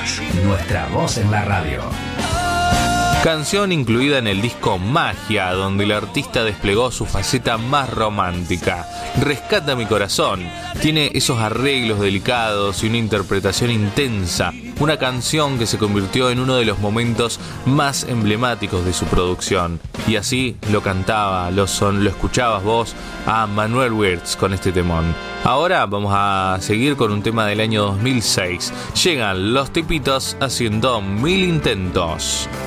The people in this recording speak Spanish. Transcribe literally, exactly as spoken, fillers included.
Tipitos, nuestra voz en la radio. Canción incluida en el disco Magia, donde el artista desplegó su faceta más romántica. Rescata mi corazón. Tiene esos arreglos delicados y una interpretación intensa. Una canción que se convirtió en uno de los momentos más emblemáticos de su producción. Y así lo cantaba, lo, son, lo escuchabas vos a Manuel Wirtz con este temón. Ahora vamos a seguir con un tema del año dos mil seis. Llegan Los Tipitos haciendo Mil Intentos.